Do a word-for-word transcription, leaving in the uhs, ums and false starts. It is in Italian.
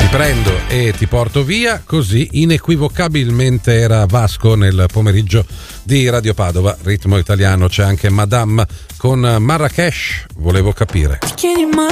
prendo e ti porto via, così inequivocabilmente era Vasco nel pomeriggio di Radio Padova. Ritmo italiano, c'è anche Madame con Marrakesh, volevo capire.